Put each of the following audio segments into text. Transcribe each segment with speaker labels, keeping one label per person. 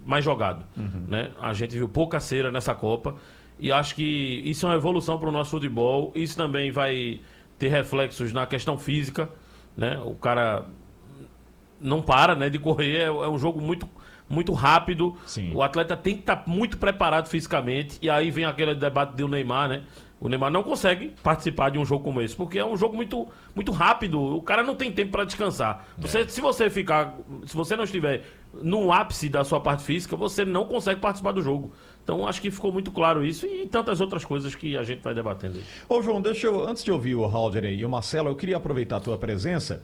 Speaker 1: mais jogado. Né? A gente viu pouca cera nessa Copa e acho que isso é uma evolução para o nosso futebol. Isso também vai ter reflexos na questão física. Né? O cara não para, né, de correr, é um jogo muito rápido.
Speaker 2: Sim.
Speaker 1: O atleta tem que estar muito preparado fisicamente. E aí vem aquele debate do Neymar, né? O Neymar não consegue participar de um jogo como esse, porque é um jogo muito rápido. O cara não tem tempo para descansar. Se você não estiver no ápice da sua parte física, você não consegue participar do jogo. Então acho que ficou muito claro isso e tantas outras coisas que a gente vai debatendo aí.
Speaker 2: Ô João, antes de ouvir o Halder aí e o Marcelo, eu queria aproveitar a tua presença.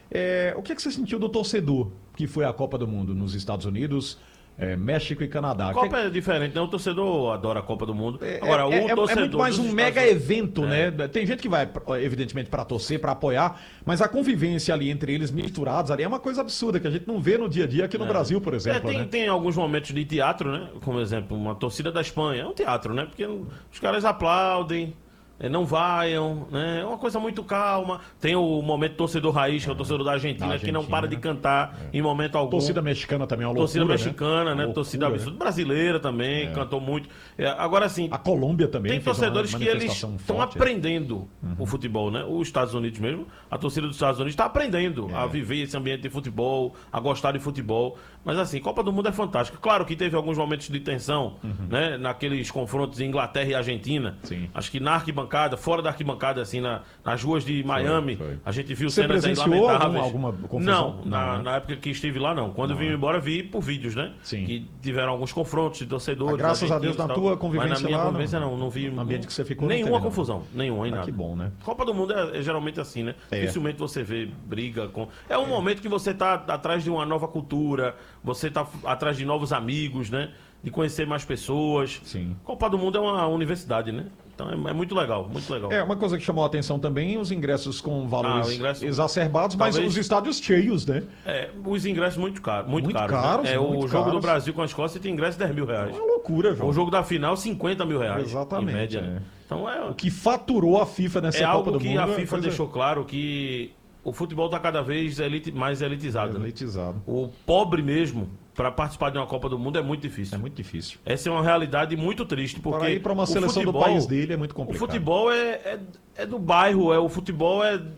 Speaker 2: O que você sentiu do torcedor que foi à Copa do Mundo nos Estados Unidos, México e Canadá?
Speaker 1: A Copa é diferente, né? O torcedor adora a Copa do Mundo. Agora, torcedor
Speaker 2: é muito mais um mega evento, né? Tem gente que vai, evidentemente, para torcer, para apoiar, mas a convivência ali entre eles misturados ali é uma coisa absurda que a gente não vê no dia a dia aqui no Brasil, por exemplo.
Speaker 1: Tem alguns momentos de teatro, né? Como exemplo, uma torcida da Espanha. É um teatro, né? Porque os caras aplaudem. Não vaiam, né? É uma coisa muito calma. Tem o momento torcedor raiz, que é o torcedor da Argentina, que não para de cantar em momento algum.
Speaker 2: Torcida mexicana também é uma loucura,
Speaker 1: torcida mexicana, né? Torcida absurda. Brasileira também, cantou muito. Agora, sim,
Speaker 2: a Colômbia também
Speaker 1: tem torcedores que eles estão aprendendo o futebol, né? Os Estados Unidos mesmo, a torcida dos Estados Unidos está aprendendo a viver esse ambiente de futebol, a gostar de futebol. Mas assim, Copa do Mundo é fantástica. Claro que teve alguns momentos de tensão, né? Naqueles confrontos de Inglaterra e Argentina.
Speaker 2: Sim.
Speaker 1: Acho que na arquibancada, fora da arquibancada, assim, nas ruas de Miami,
Speaker 2: foi.
Speaker 1: A gente viu
Speaker 2: Você
Speaker 1: cenas aí
Speaker 2: presenciou
Speaker 1: lamentáveis.
Speaker 2: alguma confusão?
Speaker 1: Não, na época que estive lá, não. Quando eu vim embora, vi por vídeos, né?
Speaker 2: Sim.
Speaker 1: Que tiveram alguns confrontos de torcedores.
Speaker 2: Graças a Deus, na tua convivência
Speaker 1: mas na minha
Speaker 2: lá,
Speaker 1: convivência, não vi.
Speaker 2: No ambiente que você ficou, não
Speaker 1: nenhuma
Speaker 2: teve,
Speaker 1: confusão. Nenhuma, em nada.
Speaker 2: Que bom, né?
Speaker 1: Copa do Mundo é geralmente assim, né? Dificilmente você vê briga com... É um momento que você tá atrás de uma nova cultura, você tá atrás de novos amigos, né? De conhecer mais pessoas.
Speaker 2: Sim.
Speaker 1: Copa do Mundo é uma universidade, né? Então é muito legal, muito legal.
Speaker 2: Uma coisa que chamou a atenção também, os ingressos com valores exacerbados, mas
Speaker 1: talvez...
Speaker 2: os estádios cheios, né?
Speaker 1: Os ingressos muito caros. Muito caros.
Speaker 2: Né?
Speaker 1: O jogo do Brasil com a Escócia tem ingresso de R$10 mil.
Speaker 2: É uma loucura, João.
Speaker 1: O jogo da final, R$50 mil.
Speaker 2: Exatamente.
Speaker 1: Em média. Então
Speaker 2: o que faturou a FIFA nessa Copa do Mundo.
Speaker 1: É algo que a FIFA deixou claro que o futebol está cada vez mais elitizado.
Speaker 2: Elitizado.
Speaker 1: Né? O pobre mesmo, para participar de uma Copa do Mundo, é muito difícil.
Speaker 2: É muito difícil.
Speaker 1: Essa é uma realidade muito triste, porque
Speaker 2: para ir para uma seleção futebol, do país dele é muito complicado.
Speaker 1: O futebol é do bairro, o futebol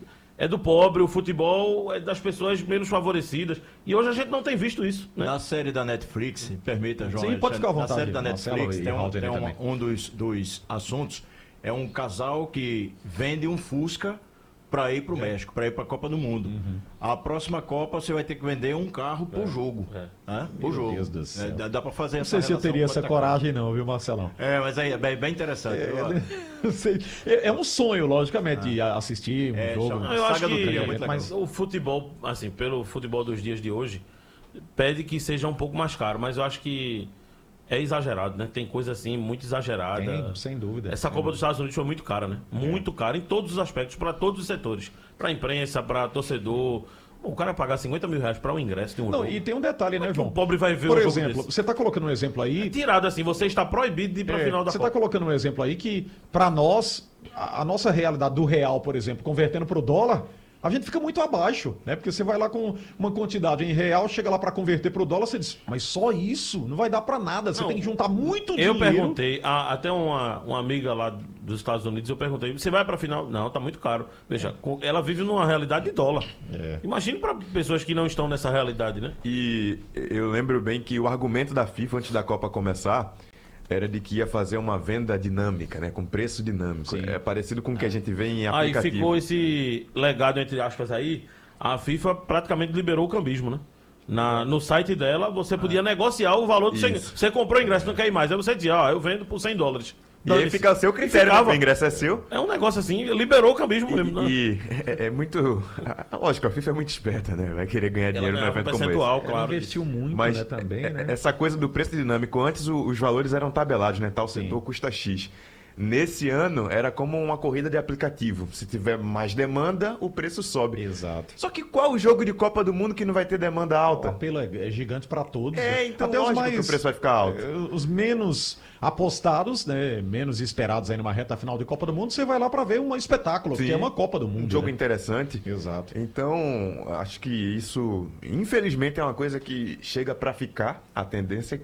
Speaker 1: é do pobre, o futebol é das pessoas menos favorecidas. E hoje a gente não tem visto isso. Né?
Speaker 3: Na série da Netflix, permita, João.
Speaker 2: Sim, pode ficar à vontade.
Speaker 3: Na série da Netflix tem um dos assuntos, é um casal que vende um Fusca para ir para o México, para ir para a Copa do Mundo. A próxima Copa você vai ter que vender um carro por jogo. Por jogo.
Speaker 2: Deus do céu.
Speaker 3: Dá para fazer essa
Speaker 2: Não sei se eu teria essa coragem não, viu, Marcelão?
Speaker 3: Mas aí é bem interessante.
Speaker 2: É um sonho, logicamente, de assistir um jogo.
Speaker 1: Eu acho que mas o futebol, assim, pelo futebol dos dias de hoje, pede que seja um pouco mais caro, mas eu acho que é exagerado, né? Tem coisa assim, muito exagerada.
Speaker 2: Tem, sem dúvida.
Speaker 1: Essa Copa dos Estados Unidos foi muito cara, né? Muito cara em todos os aspectos, para todos os setores. Para imprensa, para torcedor. O cara pagar R$50 mil para um ingresso de um jogo.
Speaker 2: E tem um detalhe, né, João?
Speaker 1: O pobre vai ver
Speaker 2: Por
Speaker 1: um
Speaker 2: exemplo,
Speaker 1: jogo desse.
Speaker 2: você está colocando um exemplo aí...
Speaker 1: tirado assim, você está proibido de ir para a final da Copa.
Speaker 2: Você está colocando um exemplo aí que, para nós, a nossa realidade do real, por exemplo, convertendo para o dólar... A gente fica muito abaixo, né? Porque você vai lá com uma quantidade em real, chega lá para converter para o dólar, você diz, mas só isso? Não vai dar para nada, você tem que juntar muito dinheiro.
Speaker 1: Eu perguntei, até uma amiga lá dos Estados Unidos, eu perguntei, você vai para a final? Não, tá muito caro. Veja, ela vive numa realidade de dólar. Imagine para pessoas que não estão nessa realidade, né?
Speaker 4: E eu lembro bem que o argumento da FIFA antes da Copa começar era de que ia fazer uma venda dinâmica, né? Com preço dinâmico.
Speaker 2: Sim.
Speaker 4: É parecido com o que a gente vê em aplicativo.
Speaker 1: Aí ficou esse legado, entre aspas, aí. A FIFA praticamente liberou o cambismo, né? No site dela, você podia negociar o valor do seu ingresso. Você comprou o ingresso, não quer ir mais. Aí você dizia, eu vendo por $100.
Speaker 4: E aí fica o seu critério, o ingresso é seu.
Speaker 1: É um negócio assim, liberou o cambismo mesmo. Né?
Speaker 4: E é muito... Lógico, a FIFA é muito esperta, né? Vai querer ganhar dinheiro num evento como esse.
Speaker 1: Claro.
Speaker 2: Ela investiu muito,
Speaker 4: mas
Speaker 2: né, também, né?
Speaker 4: Essa coisa do preço dinâmico, antes os valores eram tabelados, né? Tal setor custa X. Nesse ano, era como uma corrida de aplicativo. Se tiver mais demanda, o preço sobe.
Speaker 2: Exato.
Speaker 4: Só que qual o jogo de Copa do Mundo que não vai ter demanda alta?
Speaker 2: O apelo é gigante para todos.
Speaker 4: Então
Speaker 2: até os mais,
Speaker 4: que o preço vai ficar alto.
Speaker 2: Os menos apostados, né, menos esperados aí numa reta final de Copa do Mundo, você vai lá para ver um espetáculo, que é uma Copa do Mundo.
Speaker 4: Um jogo interessante.
Speaker 2: Exato.
Speaker 4: Então, acho que isso, infelizmente, é uma coisa que chega para ficar. A tendência